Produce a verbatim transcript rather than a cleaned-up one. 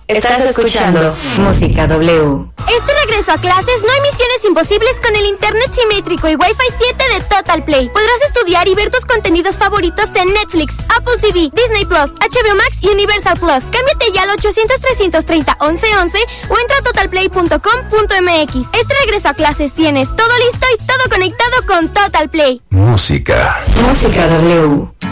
Estás escuchando Música W. Este regreso a clases no hay misiones imposibles con el internet simétrico y Wi-Fi siete de Total Play. Podrás estudiar y ver tus contenidos favoritos en Netflix, Apple T V, Disney Plus, H B O Max y Universal Plus. Cámbiate ya al ochocientos, trescientos treinta, once once o entra a total play punto com punto m x. Este regreso a clases tienes todo listo y todo conectado con Total Play. Música. Música W.